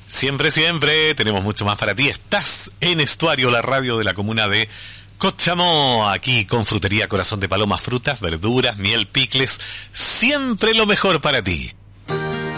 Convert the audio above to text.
Siempre, siempre tenemos mucho más para ti. Estás en Estuario, la radio de la comuna de Cochamó, aquí con Frutería Corazón de Paloma, frutas, verduras, miel, picles, siempre lo mejor para ti.